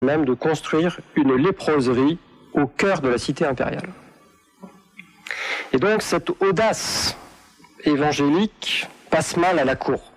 même de construire une léproserie au cœur de la cité impériale. Et donc cette audace évangélique passe mal à la cour,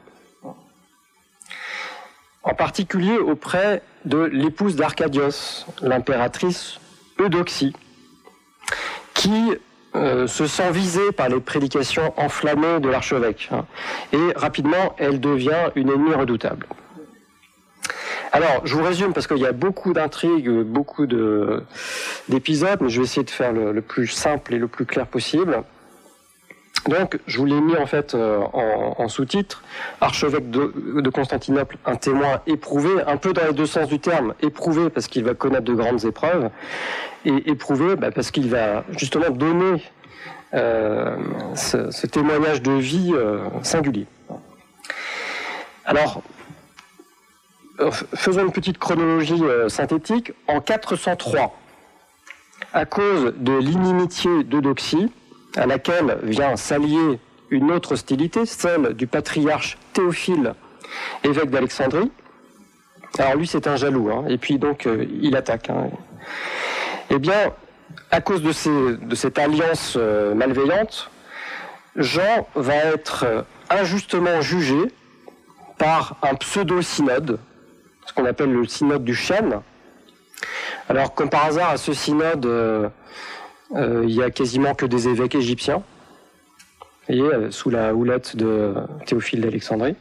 en particulier auprès de l'épouse d'Arcadios, l'impératrice Eudoxie, qui se sent visée par les prédications enflammées de l'archevêque. Et rapidement, elle devient une ennemie redoutable. Alors, je vous résume parce qu'il y a beaucoup d'intrigues, beaucoup d'épisodes, mais je vais essayer de faire le plus simple et le plus clair possible. Donc, je vous l'ai mis en fait en sous-titre. Archevêque de Constantinople, un témoin éprouvé, un peu dans les deux sens du terme. Éprouvé parce qu'il va connaître de grandes épreuves, et éprouvé parce qu'il va justement donner ce témoignage de vie singulier. Alors, faisons une petite chronologie synthétique. En 403, à cause de l'inimitié d'Eudoxie, à laquelle vient s'allier une autre hostilité, celle du patriarche Théophile, évêque d'Alexandrie. Alors lui, c'est un jaloux, et puis donc il attaque. Eh bien, à cause de cette alliance malveillante, Jean va être injustement jugé par un pseudo-synode, ce qu'on appelle le synode du chêne. Alors, comme par hasard, à ce synode, il y a quasiment que des évêques égyptiens, vous voyez, sous la houlette de Théophile d'Alexandrie.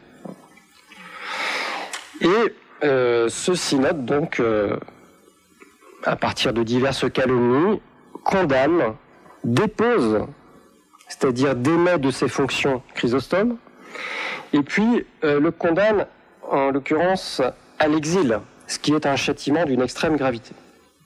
Et ce synode, donc, à partir de diverses calomnies, condamne, dépose, c'est-à-dire démet de ses fonctions Chrysostome, et puis le condamne, en l'occurrence, à l'exil, ce qui est un châtiment d'une extrême gravité.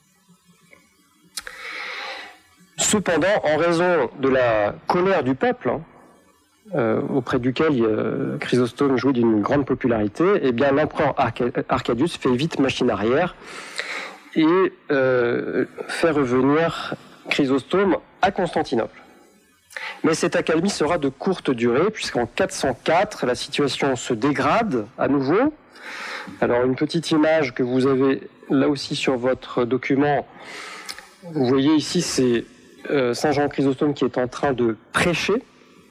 Cependant, en raison de la colère du peuple, auprès duquel Chrysostome jouit d'une grande popularité, eh bien l'empereur Arcadius fait vite machine arrière et fait revenir Chrysostome à Constantinople. Mais cette accalmie sera de courte durée, puisqu'en 404, la situation se dégrade à nouveau. Alors une petite image que vous avez là aussi sur votre document, vous voyez ici, c'est Saint Jean Chrysostome qui est en train de prêcher.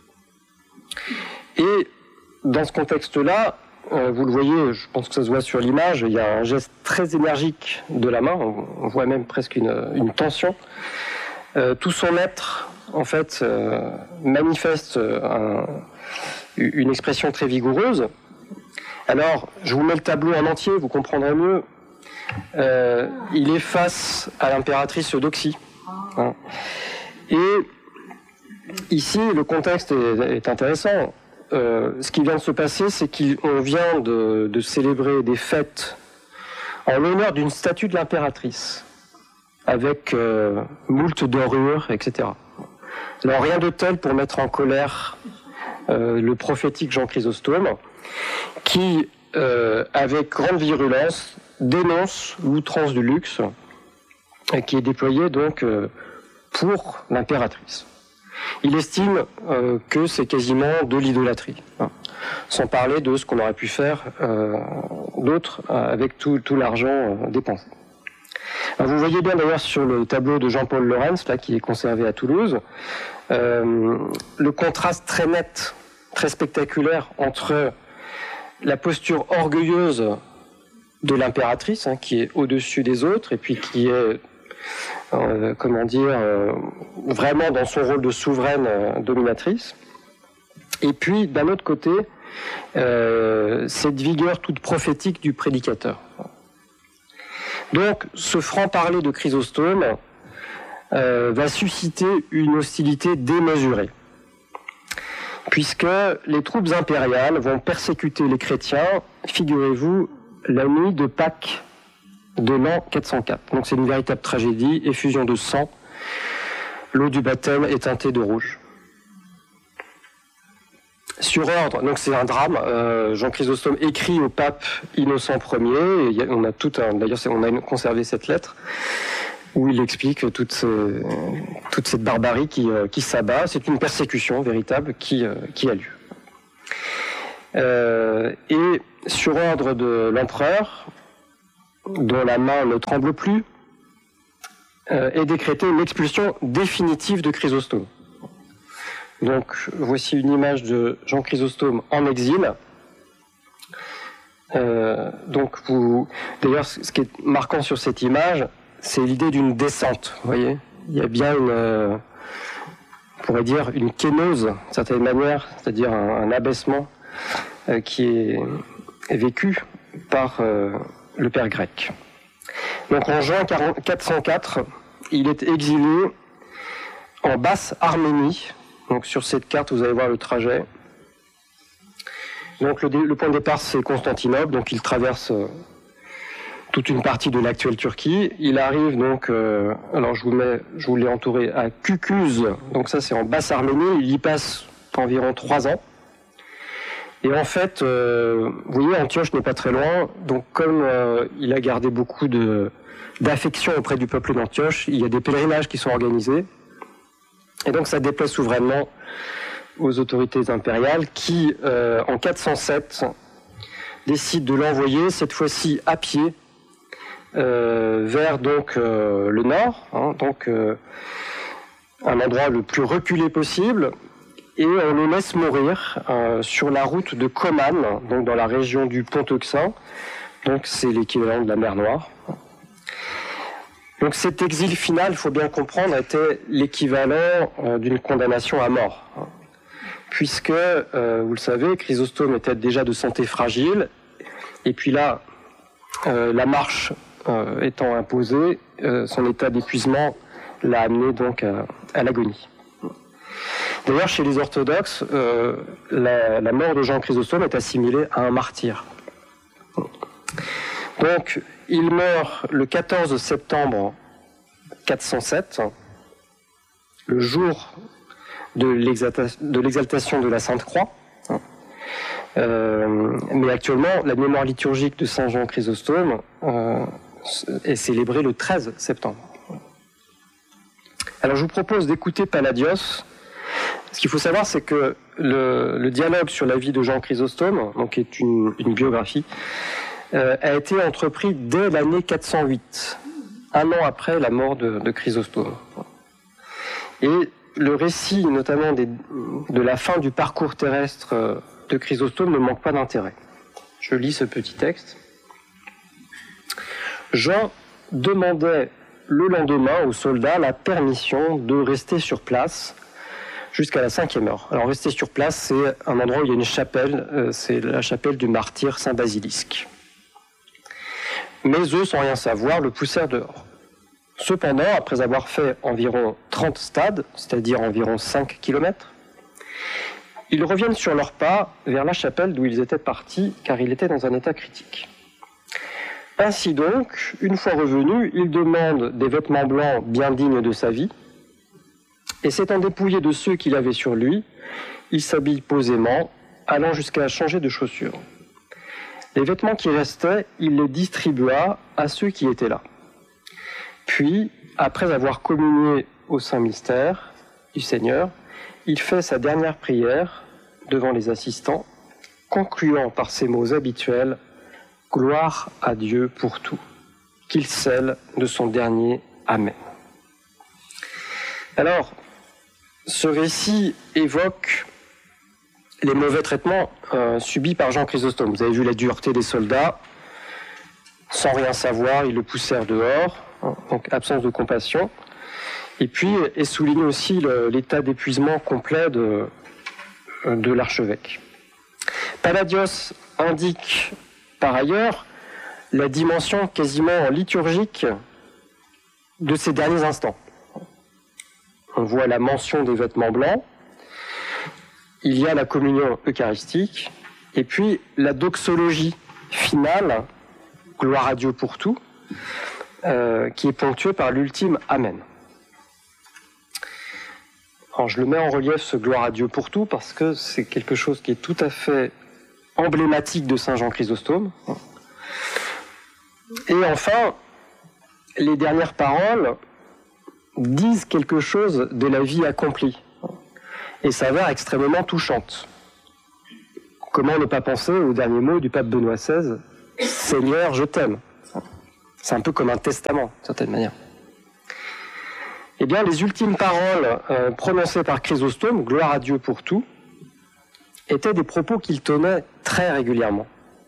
Et dans ce contexte-là, vous le voyez, je pense que ça se voit sur l'image, il y a un geste très énergique de la main, on voit même presque une tension. Tout son être, en fait, manifeste une expression très vigoureuse. Alors, je vous mets le tableau en entier, vous comprendrez mieux. Il est face à l'impératrice Eudoxie. Et ici, le contexte est intéressant. Ce qui vient de se passer, c'est qu'on vient de célébrer des fêtes en l'honneur d'une statue de l'impératrice, avec moult dorures, etc. Alors rien de tel pour mettre en colère le prophétique Jean Chrysostome, qui, avec grande virulence, dénonce l'outrance du luxe, qui est déployée donc pour l'impératrice. Il estime que c'est quasiment de l'idolâtrie, sans parler de ce qu'on aurait pu faire d'autre avec tout l'argent dépensé. Alors vous voyez bien d'ailleurs sur le tableau de Jean-Paul Laurens, là, qui est conservé à Toulouse, le contraste très net, très spectaculaire entre la posture orgueilleuse de l'impératrice, qui est au-dessus des autres, et puis qui est vraiment dans son rôle de souveraine dominatrice. Et puis, d'un autre côté, cette vigueur toute prophétique du prédicateur. Donc, ce franc-parler de Chrysostome va susciter une hostilité démesurée, puisque les troupes impériales vont persécuter les chrétiens, figurez-vous, la nuit de Pâques de l'an 404. Donc c'est une véritable tragédie, effusion de sang. L'eau du baptême est teintée de rouge. Sur ordre, donc c'est un drame. Jean Chrysostome écrit au pape Innocent Ier. Et on a d'ailleurs, on a conservé cette lettre où il explique toute cette barbarie qui s'abat. C'est une persécution véritable qui a lieu. Et sur ordre de l'empereur, dont la main ne tremble plus, et décréter une expulsion définitive de Chrysostome. Donc voici une image de Jean Chrysostome en exil. D'ailleurs, ce qui est marquant sur cette image, c'est l'idée d'une descente. Vous voyez, il y a bien on pourrait dire une kénose, d'une certaine manière, c'est-à-dire un abaissement qui est vécu par le père grec. Donc en juin 404, il est exilé en Basse-Arménie. Donc sur cette carte, vous allez voir le trajet. Donc le point de départ, c'est Constantinople. Donc il traverse toute une partie de l'actuelle Turquie. Il arrive donc, alors je vous l'ai entouré à Kukuz. Donc ça, c'est en Basse-Arménie. Il y passe environ 3 ans. Et en fait, vous voyez, Antioche n'est pas très loin. Donc comme il a gardé beaucoup d'affection auprès du peuple d'Antioche, il y a des pèlerinages qui sont organisés. Et donc ça déplaît souverainement aux autorités impériales qui, en 407, décident de l'envoyer, cette fois-ci à pied, vers donc le nord, un endroit le plus reculé possible, et on le laisse mourir sur la route de Koman, donc dans la région du Pont-Euxin, donc c'est l'équivalent de la mer Noire. Donc cet exil final, il faut bien comprendre, était l'équivalent d'une condamnation à mort. Puisque, vous le savez, Chrysostome était déjà de santé fragile, et puis là, la marche étant imposée, son état d'épuisement l'a amené donc à l'agonie. D'ailleurs, chez les orthodoxes, la mort de Jean Chrysostome est assimilée à un martyr. Donc, il meurt le 14 septembre 407, le jour de l'exaltation de la Sainte Croix. Mais actuellement, la mémoire liturgique de Saint Jean Chrysostome est célébrée le 13 septembre. Alors je vous propose d'écouter Palladios. Ce qu'il faut savoir, c'est que le dialogue sur la vie de Jean Chrysostome, donc qui est une biographie, a été entrepris dès l'année 408, un an après la mort de Chrysostome. Et le récit, notamment de la fin du parcours terrestre de Chrysostome, ne manque pas d'intérêt. Je lis ce petit texte. Jean demandait le lendemain aux soldats la permission de rester sur place jusqu'à la 5e heure. Alors rester sur place, c'est un endroit où il y a une chapelle, c'est la chapelle du martyr Saint Basilisque. Mais eux, sans rien savoir, le poussèrent dehors. Cependant, après avoir fait environ 30 stades, c'est-à-dire environ 5 km, ils reviennent sur leurs pas vers la chapelle d'où ils étaient partis, car il était dans un état critique. Ainsi donc, une fois revenus, ils demandent des vêtements blancs bien dignes de sa vie, et s'étant dépouillé de ceux qu'il avait sur lui, il s'habille posément, allant jusqu'à changer de chaussures. Les vêtements qui restaient, il les distribua à ceux qui étaient là. Puis, après avoir communié au saint mystère du Seigneur, il fait sa dernière prière devant les assistants, concluant par ces mots habituels « Gloire à Dieu pour tout, qu'il scelle de son dernier Amen ». Alors, ce récit évoque les mauvais traitements subis par Jean Chrysostome. Vous avez vu la dureté des soldats. Sans rien savoir, ils le poussèrent dehors, donc absence de compassion. Et puis est souligné aussi l'état d'épuisement complet de l'archevêque. Palladios indique par ailleurs la dimension quasiment liturgique de ces derniers instants. On voit la mention des vêtements blancs, il y a la communion eucharistique, et puis la doxologie finale, gloire à Dieu pour tout, qui est ponctuée par l'ultime Amen. Alors, je le mets en relief, ce gloire à Dieu pour tout, parce que c'est quelque chose qui est tout à fait emblématique de Saint Jean Chrysostome. Et enfin, les dernières paroles disent quelque chose de la vie accomplie et s'avèrent extrêmement touchantes. Comment ne pas penser aux derniers mots du pape Benoît XVI, « Seigneur, je t'aime ». C'est un peu comme un testament, d'une certaine manière. Eh bien, les ultimes paroles prononcées par Chrysostome, gloire à Dieu pour tout, étaient des propos qu'il tenait très régulièrement.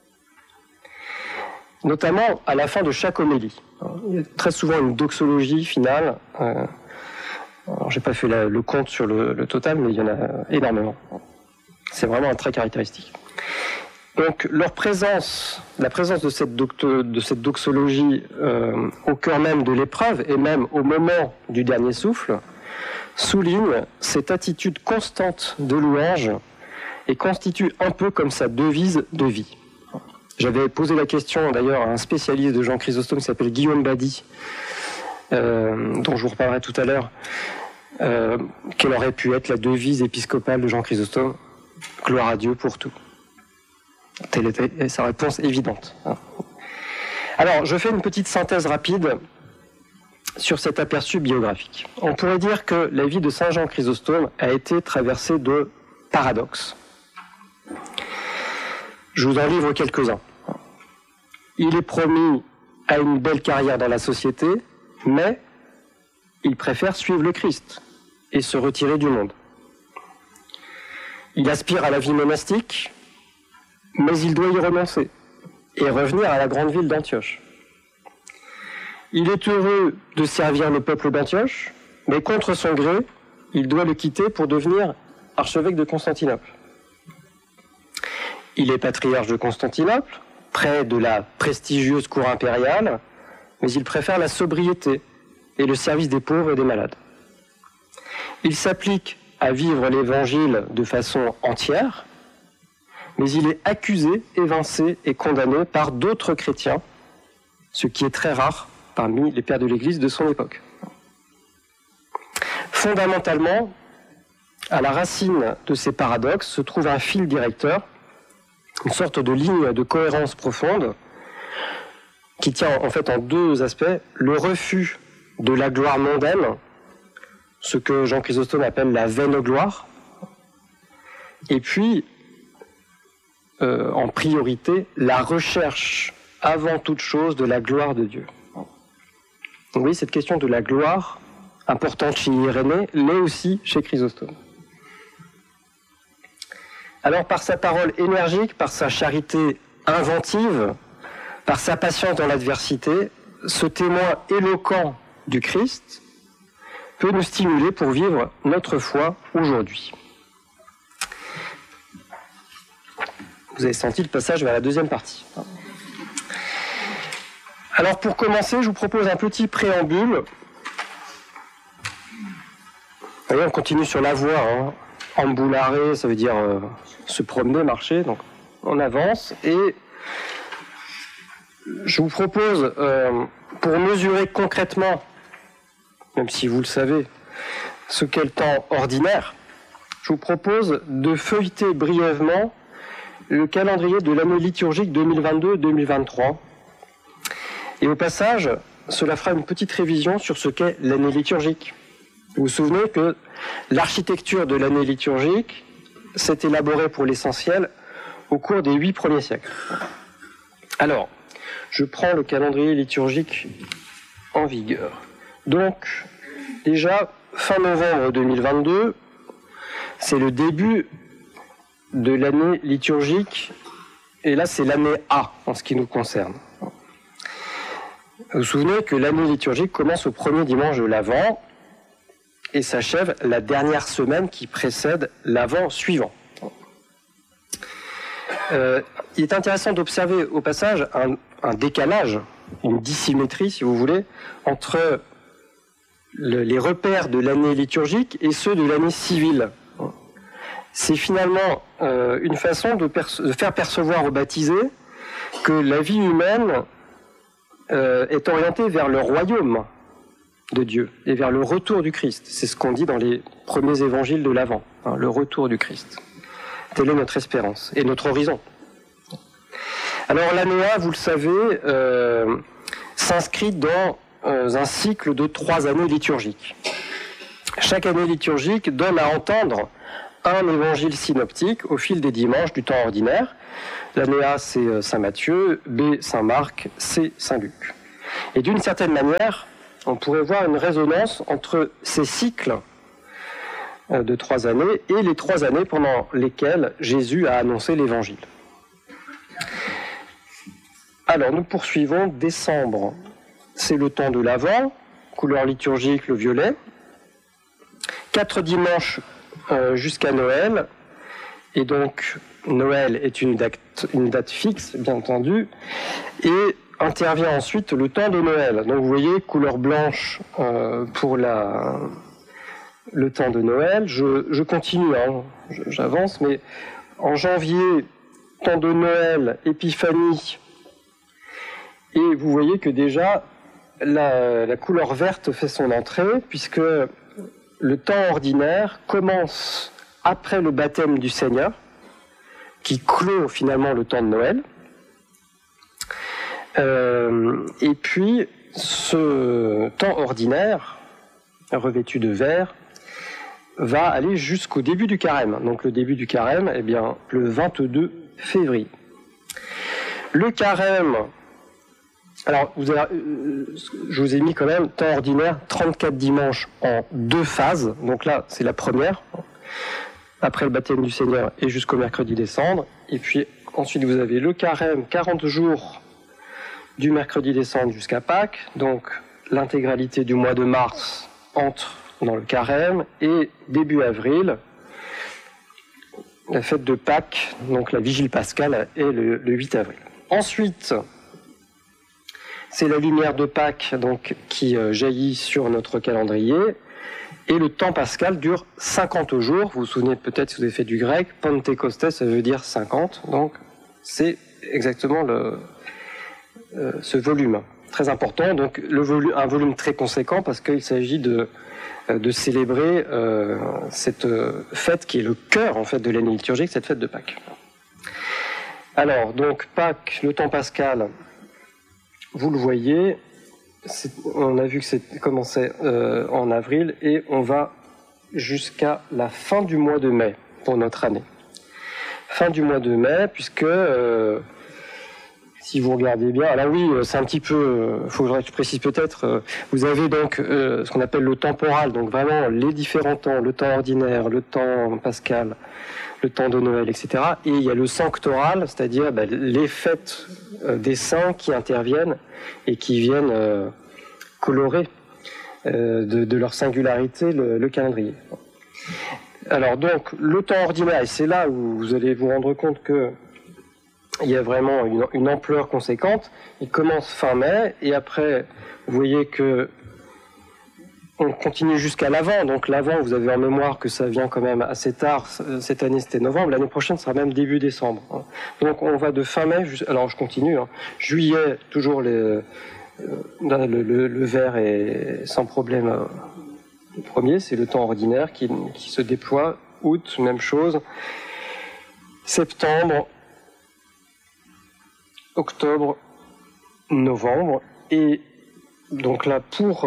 Notamment à la fin de chaque homélie. Il y a très souvent une doxologie finale. Je n'ai pas fait le compte sur le total, mais il y en a énormément. C'est vraiment un trait caractéristique. Donc la présence de cette doxologie au cœur même de l'épreuve, et même au moment du dernier souffle, souligne cette attitude constante de louange et constitue un peu comme sa devise de vie. J'avais posé la question d'ailleurs à un spécialiste de Jean Chrysostome qui s'appelle Guillaume Badi, dont je vous reparlerai tout à l'heure, quelle aurait pu être la devise épiscopale de Jean Chrysostome, gloire à Dieu pour tout. Telle était sa réponse évidente. Alors, je fais une petite synthèse rapide sur cet aperçu biographique. On pourrait dire que la vie de Saint Jean Chrysostome a été traversée de paradoxes. Je vous en livre quelques-uns. Il est promis à une belle carrière dans la société, mais il préfère suivre le Christ et se retirer du monde. Il aspire à la vie monastique, mais il doit y renoncer et revenir à la grande ville d'Antioche. Il est heureux de servir le peuple d'Antioche, mais contre son gré, il doit le quitter pour devenir archevêque de Constantinople. Il est patriarche de Constantinople, près de la prestigieuse cour impériale, mais il préfère la sobriété et le service des pauvres et des malades. Il s'applique à vivre l'Évangile de façon entière, mais il est accusé, évincé et condamné par d'autres chrétiens, ce qui est très rare parmi les pères de l'Église de son époque. Fondamentalement, à la racine de ces paradoxes se trouve un fil directeur, une sorte de ligne de cohérence profonde qui tient en fait en deux aspects: le refus de la gloire mondaine, ce que Jean Chrysostome appelle la vaine gloire, et puis en priorité la recherche avant toute chose de la gloire de Dieu. Donc, vous voyez, cette question de la gloire, importante chez Irénée, l'est aussi chez Chrysostome. Alors, par sa parole énergique, par sa charité inventive, par sa patience dans l'adversité, ce témoin éloquent du Christ peut nous stimuler pour vivre notre foi aujourd'hui. Vous avez senti le passage vers la deuxième partie. Alors, pour commencer, je vous propose un petit préambule. Vous voyez, on continue sur la voie, hein. Ambulare, ça veut dire se promener, marcher, donc on avance. Et je vous propose, pour mesurer concrètement, même si vous le savez, ce qu'est le temps ordinaire, je vous propose de feuilleter brièvement le calendrier de l'année liturgique 2022-2023. Et au passage, cela fera une petite révision sur ce qu'est l'année liturgique. Vous vous souvenez que l'architecture de l'année liturgique s'est élaborée pour l'essentiel au cours des 8 premiers siècles. Alors, je prends le calendrier liturgique en vigueur. Donc, déjà, fin novembre 2022, c'est le début de l'année liturgique, et là c'est l'année A en ce qui nous concerne. Vous vous souvenez que l'année liturgique commence au premier dimanche de l'Avent et s'achève la dernière semaine qui précède l'Avent suivant. Il est intéressant d'observer au passage un décalage, une dissymétrie si vous voulez, entre les repères de l'année liturgique et ceux de l'année civile. C'est finalement une façon de faire percevoir aux baptisés que la vie humaine est orientée vers le royaume de Dieu et vers le retour du Christ. C'est ce qu'on dit dans les premiers évangiles de l'Avent, hein, le retour du Christ. Telle est notre espérance et notre horizon. Alors l'année A, vous le savez, s'inscrit dans un cycle de 3 années liturgiques. Chaque année liturgique donne à entendre un évangile synoptique au fil des dimanches du temps ordinaire. L'année A, c'est Saint Matthieu, B, Saint Marc, C, Saint Luc. Et d'une certaine manière, on pourrait voir une résonance entre ces cycles de 3 années et les 3 années pendant lesquelles Jésus a annoncé l'Évangile. Alors, nous poursuivons. Décembre, c'est le temps de l'Avent, couleur liturgique, le violet. 4 dimanches jusqu'à Noël. Et donc, Noël est une date fixe, bien entendu. Et intervient ensuite le temps de Noël. Donc, vous voyez, couleur blanche pour le temps de Noël. Je continue, hein, j'avance, mais en janvier, temps de Noël, Épiphanie. Et vous voyez que déjà, la couleur verte fait son entrée, puisque le temps ordinaire commence après le baptême du Seigneur, qui clôt finalement le temps de Noël. Et puis, ce temps ordinaire, revêtu de vert, va aller jusqu'au début du carême. Donc le début du carême, eh bien, le 22 février. Le carême... Alors, je vous ai mis quand même temps ordinaire, 34 dimanches en 2 phases. Donc là, c'est la première, après le baptême du Seigneur et jusqu'au mercredi des Cendres. Et puis ensuite, vous avez le carême, 40 jours du mercredi des Cendres jusqu'à Pâques. Donc l'intégralité du mois de mars entre dans le carême. Et début avril, la fête de Pâques, donc la vigile pascale, est le 8 avril. Ensuite... c'est la lumière de Pâques donc, qui jaillit sur notre calendrier. Et le temps pascal dure 50 jours. Vous vous souvenez peut-être, si vous avez fait du grec, Pentecostés, ça veut dire 50. Donc, c'est exactement ce volume. Très important. Donc, un volume très conséquent parce qu'il s'agit de célébrer cette fête qui est le cœur en fait, de l'année liturgique, cette fête de Pâques. Alors, donc, Pâques, le temps pascal... Vous le voyez, on a vu que c'est commencé en avril et on va jusqu'à la fin du mois de mai pour notre année. Fin du mois de mai, puisque si vous regardez bien, alors oui, c'est un petit peu, faudrait que je précise peut-être, vous avez donc ce qu'on appelle le temporal, donc vraiment les différents temps, le temps ordinaire, le temps pascal, le temps de Noël, etc. Et il y a le sanctoral, c'est-à-dire les fêtes des saints qui interviennent et qui viennent colorer de leur singularité le calendrier. Alors donc, le temps ordinaire, et c'est là où vous allez vous rendre compte que il y a vraiment une ampleur conséquente. Il commence fin mai, et après, vous voyez que on continue jusqu'à l'Avent. Donc l'Avent, vous avez en mémoire que ça vient quand même assez tard. Cette année, c'était novembre. L'année prochaine, ça sera même début décembre. Donc on va de fin mai, alors je continue. Juillet, toujours le vert est sans problème. Le premier, c'est le temps ordinaire qui se déploie. Août, même chose. Septembre, octobre, novembre. Et donc là, pour...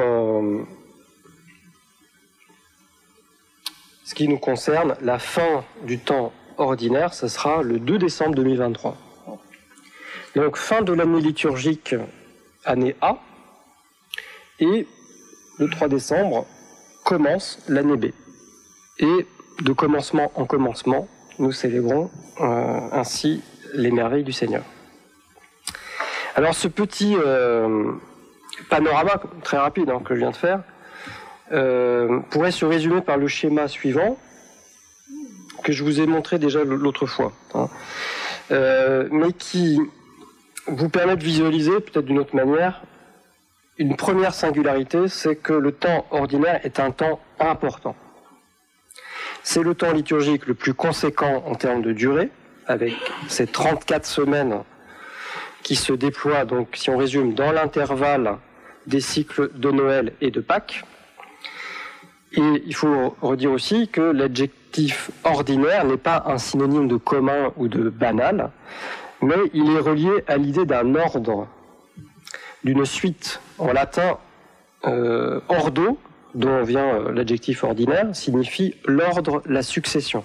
ce qui nous concerne, la fin du temps ordinaire, ce sera le 2 décembre 2023. Donc fin de l'année liturgique, année A, et le 3 décembre commence l'année B. Et de commencement en commencement, nous célébrons ainsi les merveilles du Seigneur. Alors ce petit panorama très rapide que je viens de faire, pourrait se résumer par le schéma suivant que je vous ai montré déjà l'autre fois, mais qui vous permet de visualiser peut-être d'une autre manière une première singularité, c'est que le temps ordinaire est un temps important. C'est le temps liturgique le plus conséquent en termes de durée, avec ces 34 semaines qui se déploient, donc si on résume, dans l'intervalle des cycles de Noël et de Pâques. Et il faut redire aussi que l'adjectif ordinaire n'est pas un synonyme de commun ou de banal, mais il est relié à l'idée d'un ordre, d'une suite. En latin, ordo, dont vient l'adjectif ordinaire, signifie l'ordre, la succession.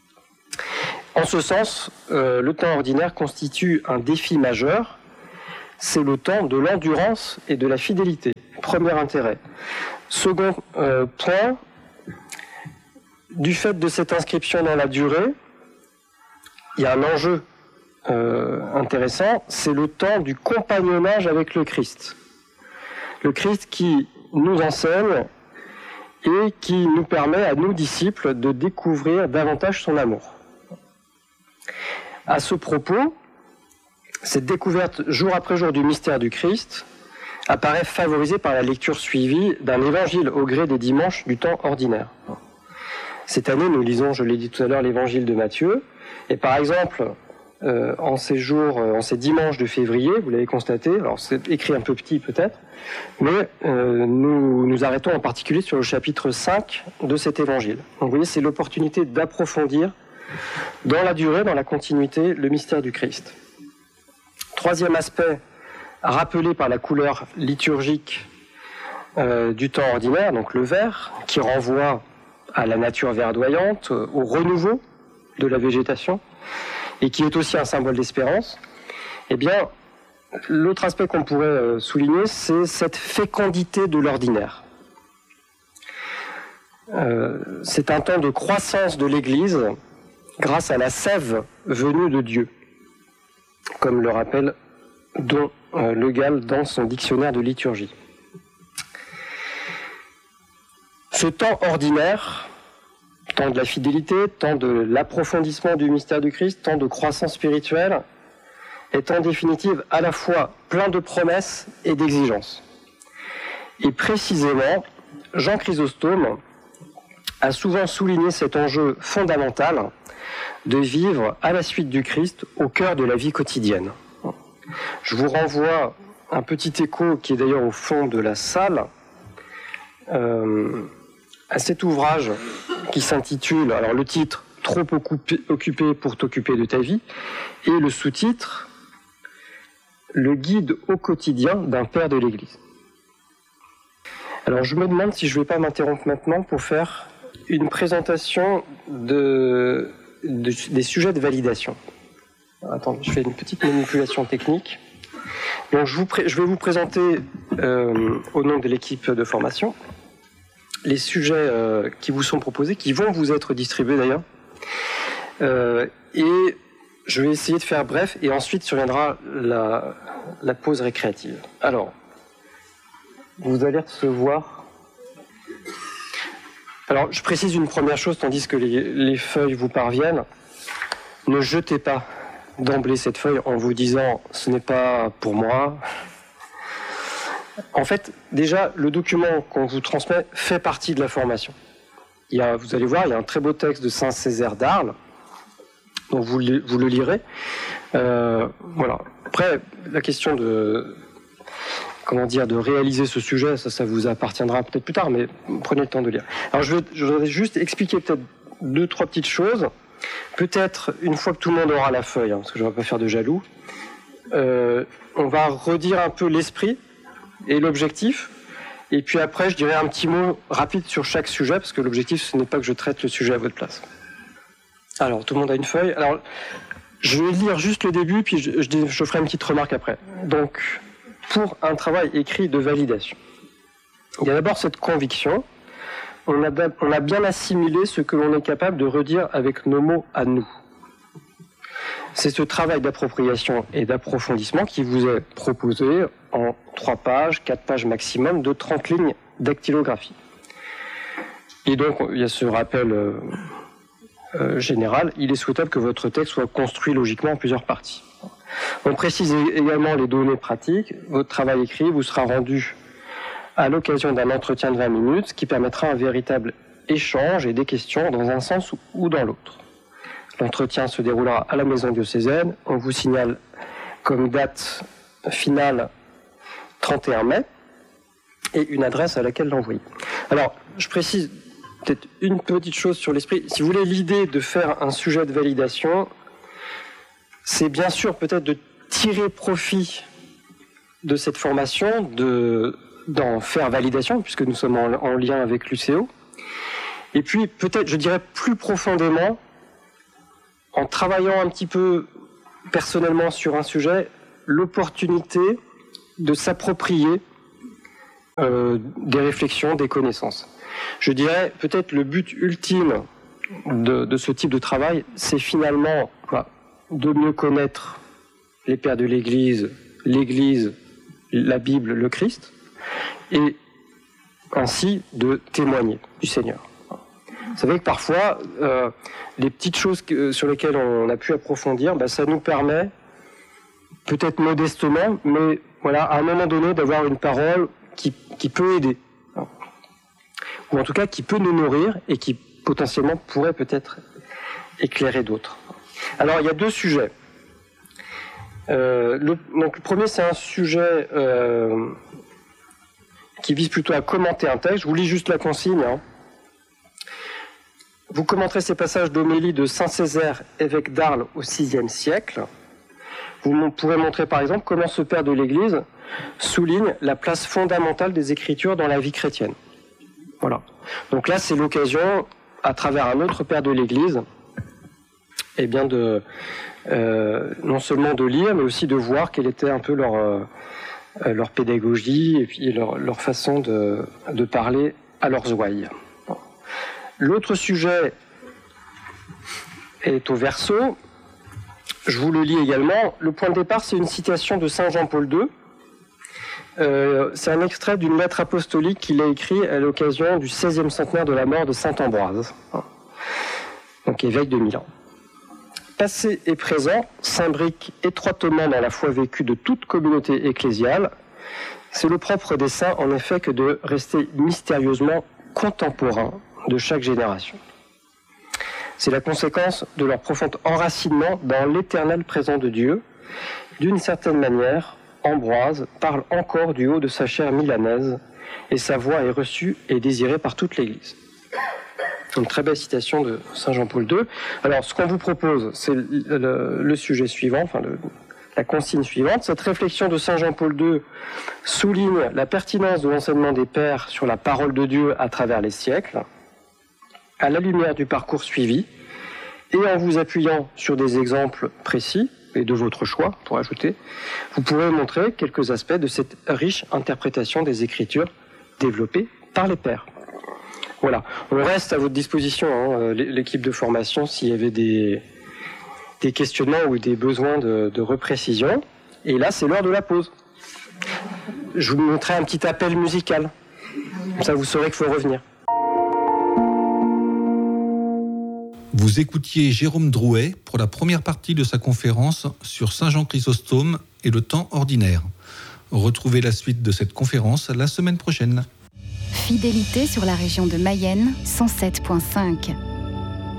En ce sens, le temps ordinaire constitue un défi majeur, c'est le temps de l'endurance et de la fidélité. Premier intérêt. Second point, du fait de cette inscription dans la durée, il y a un enjeu intéressant, c'est le temps du compagnonnage avec le Christ. Le Christ qui nous enseigne et qui nous permet à nous, disciples, de découvrir davantage son amour. À ce propos, cette découverte jour après jour du mystère du Christ apparaît favorisée par la lecture suivie d'un évangile au gré des dimanches du temps ordinaire. Cette année, nous lisons, je l'ai dit tout à l'heure, l'évangile de Matthieu. Et par exemple, en ces dimanches de février, vous l'avez constaté, alors c'est écrit un peu petit peut-être, mais nous nous arrêtons en particulier sur le chapitre 5 de cet évangile. Donc vous voyez, c'est l'opportunité d'approfondir dans la durée, dans la continuité, le mystère du Christ. Troisième aspect, rappelé par la couleur liturgique du temps ordinaire, donc le vert, qui renvoie à la nature verdoyante, au renouveau de la végétation, et qui est aussi un symbole d'espérance. Eh bien, l'autre aspect qu'on pourrait souligner, c'est cette fécondité de l'ordinaire. C'est un temps de croissance de l'Église grâce à la sève venue de Dieu, comme le rappelle Don Le Gall dans son dictionnaire de liturgie. Ce temps ordinaire, temps de la fidélité, temps de l'approfondissement du mystère du Christ, temps de croissance spirituelle, est en définitive à la fois plein de promesses et d'exigences. Et précisément, Jean Chrysostome a souvent souligné cet enjeu fondamental de vivre à la suite du Christ au cœur de la vie quotidienne. Je vous renvoie un petit écho qui est d'ailleurs au fond de la salle, à cet ouvrage qui s'intitule, alors le titre « Trop occupé pour t'occuper de ta vie » et le sous-titre « Le guide au quotidien d'un père de l'Église ». Alors je me demande si je ne vais pas m'interrompre maintenant pour faire une présentation des sujets de validation. Attendez, je fais une petite manipulation technique. Donc je vais vous présenter au nom de l'équipe de formation les sujets qui vous sont proposés, qui vont vous être distribués d'ailleurs. Et je vais essayer de faire bref, et ensuite surviendra la pause récréative. Alors, vous allez recevoir... Alors, je précise une première chose, tandis que les feuilles vous parviennent. Ne jetez pas d'emblée cette feuille en vous disant « ce n'est pas pour moi ». En fait, déjà, le document qu'on vous transmet fait partie de la formation. Vous allez voir, il y a un très beau texte de Saint-Césaire d'Arles, donc vous le lirez. Voilà. Après, la question de réaliser ce sujet, ça vous appartiendra peut-être plus tard, mais prenez le temps de lire. Alors, je voudrais juste expliquer peut-être 2-3 petites choses. Peut-être, une fois que tout le monde aura la feuille, parce que je ne vais pas faire de jaloux, on va redire un peu l'esprit et l'objectif, et puis après je dirai un petit mot rapide sur chaque sujet, parce que l'objectif ce n'est pas que je traite le sujet à votre place. Alors, tout le monde a une feuille. Alors, je vais lire juste le début, puis je ferai une petite remarque après. Donc, pour un travail écrit de validation, il y a d'abord cette conviction. On a bien assimilé ce que l'on est capable de redire avec nos mots à nous. C'est ce travail d'appropriation et d'approfondissement qui vous est proposé en 3 pages, 4 pages maximum, de 30 lignes dactylographie. Et donc, il y a ce rappel général. Il est souhaitable que votre texte soit construit logiquement en plusieurs parties. On précise également les données pratiques. Votre travail écrit vous sera rendu à l'occasion d'un entretien de 20 minutes, ce qui permettra un véritable échange et des questions dans un sens ou dans l'autre. L'entretien se déroulera à la maison diocésaine. On vous signale comme date finale 31 mai et une adresse à laquelle l'envoyer. Alors, je précise peut-être une petite chose sur l'esprit. Si vous voulez l'idée de faire un sujet de validation, c'est bien sûr peut-être de tirer profit de cette formation, d'en faire validation, puisque nous sommes en lien avec l'UCO. Et puis peut-être, je dirais plus profondément, en travaillant un petit peu personnellement sur un sujet, l'opportunité de s'approprier des réflexions, des connaissances. Je dirais peut-être le but ultime de ce type de travail, c'est finalement de mieux connaître les pères de l'Église, la Bible, le Christ, et ainsi de témoigner du Seigneur. Vous savez que parfois, les petites choses sur lesquelles on a pu approfondir, ça nous permet, peut-être modestement, mais voilà, à un moment donné, d'avoir une parole qui peut aider, ou en tout cas qui peut nous nourrir et qui potentiellement pourrait peut-être éclairer d'autres. Alors il y a deux sujets. Donc le premier, c'est un sujet qui vise plutôt à commenter un texte. Je vous lis juste la consigne. Vous commenterez ces passages d'homélie de Saint Césaire, évêque d'Arles au VIe siècle. Vous pourrez montrer par exemple comment ce père de l'Église souligne la place fondamentale des Écritures dans la vie chrétienne. Voilà. Donc là, c'est l'occasion, à travers un autre père de l'Église, non seulement de lire, mais aussi de voir quelle était un peu leur pédagogie et puis leur façon de parler à leurs ouailles. L'autre sujet est au verso. Je vous le lis également. Le point de départ, c'est une citation de Saint Jean-Paul II. C'est un extrait d'une lettre apostolique qu'il a écrite à l'occasion du 16e centenaire de la mort de saint Ambroise, donc évêque de Milan. Passé et présent s'imbriquent étroitement dans la foi vécue de toute communauté ecclésiale. C'est le propre des saints, en effet, que de rester mystérieusement contemporains de chaque génération. C'est la conséquence de leur profond enracinement dans l'éternel présent de Dieu. D'une certaine manière, Ambroise parle encore du haut de sa chair milanaise, et sa voix est reçue et désirée par toute l'Église. Une très belle citation de Saint Jean-Paul II. Alors, ce qu'on vous propose, c'est le sujet suivant, la consigne suivante. Cette réflexion de Saint Jean-Paul II souligne la pertinence de l'enseignement des pères sur la parole de Dieu à travers les siècles, à la lumière du parcours suivi, et en vous appuyant sur des exemples précis, et de votre choix, pour ajouter, vous pourrez montrer quelques aspects de cette riche interprétation des Écritures développée par les pères. Voilà, on reste à votre disposition, l'équipe de formation, s'il y avait des questionnements ou des besoins de reprécision. Et là, c'est l'heure de la pause. Je vous montrerai un petit appel musical. Comme ça, vous saurez qu'il faut revenir. Vous écoutiez Jérôme Drouet pour la première partie de sa conférence sur Saint Jean Chrysostome et le temps ordinaire. Retrouvez la suite de cette conférence la semaine prochaine. Fidélité sur la région de Mayenne, 107.5.